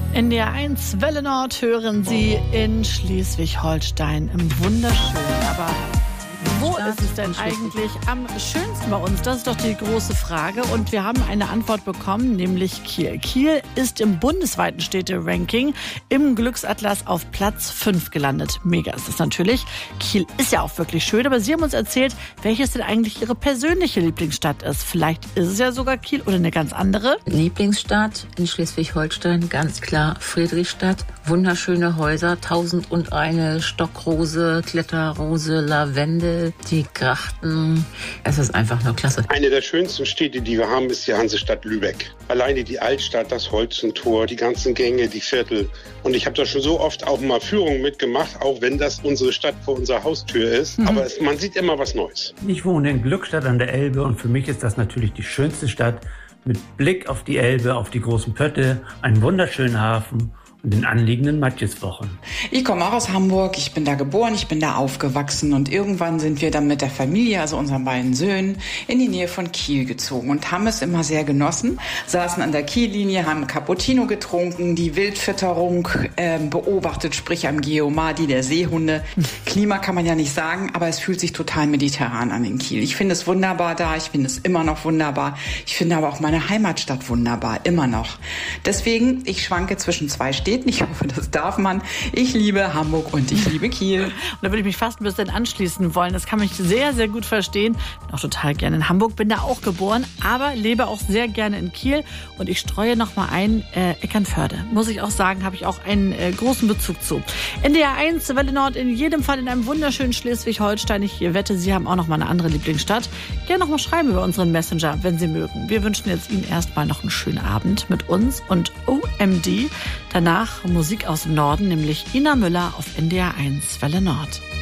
NDR 1 Welle Nord hören Sie in Schleswig-Holstein im wunderschönen, aber wo ist es denn eigentlich am schönsten bei uns? Das ist doch die große Frage. Und wir haben eine Antwort bekommen, nämlich Kiel. Kiel ist im bundesweiten Städte-Ranking im Glücksatlas auf Platz 5 gelandet. Mega ist das natürlich. Kiel ist ja auch wirklich schön, aber Sie haben uns erzählt, welches denn eigentlich Ihre persönliche Lieblingsstadt ist. Vielleicht ist es ja sogar Kiel oder eine ganz andere. Lieblingsstadt in Schleswig-Holstein, ganz klar Friedrichstadt. Wunderschöne Häuser, 1001 Stockrose, Kletterrose, Lavendel, die Grachten. Es ist einfach nur klasse. Eine der schönsten Städte, die wir haben, ist die Hansestadt Lübeck. Alleine die Altstadt, das Holzentor, die ganzen Gänge, die Viertel. Und ich habe da schon so oft auch mal Führungen mitgemacht, auch wenn das unsere Stadt vor unserer Haustür ist. Aber man sieht immer was Neues. Ich wohne in Glückstadt an der Elbe und für mich ist das natürlich die schönste Stadt mit Blick auf die Elbe, auf die großen Pötte, einen wunderschönen Hafen und den anliegenden Matjeswochen. Ich komme auch aus Hamburg, ich bin da geboren, ich bin da aufgewachsen und irgendwann sind wir dann mit der Familie, also unseren beiden Söhnen, in die Nähe von Kiel gezogen und haben es immer sehr genossen, saßen an der Kiellinie, haben Cappuccino getrunken, die Wildfütterung beobachtet, sprich am Geomadi der Seehunde. Klima kann man ja nicht sagen, aber es fühlt sich total mediterran an in Kiel. Ich finde es wunderbar da, ich finde es immer noch wunderbar. Ich finde aber auch meine Heimatstadt wunderbar, immer noch. Deswegen, ich schwanke zwischen zwei Städten. Ich hoffe, das darf man. Ich liebe Hamburg und ich liebe Kiel. Und da würde ich mich fast ein bisschen anschließen wollen. Das kann mich sehr, sehr gut verstehen. Bin auch total gerne in Hamburg, bin da auch geboren, aber lebe auch sehr gerne in Kiel. Und ich streue noch mal ein, Eckernförde. Muss ich auch sagen, habe ich auch einen großen Bezug zu. NDR 1, Welle Nord, in jedem Fall in einem wunderschönen Schleswig-Holstein. Ich wette, Sie haben auch noch mal eine andere Lieblingsstadt. Gerne noch mal schreiben über unseren Messenger, wenn Sie mögen. Wir wünschen jetzt Ihnen erstmal noch einen schönen Abend mit uns und OMD. Danach Musik aus dem Norden, nämlich Ina Müller auf NDR 1 Welle Nord.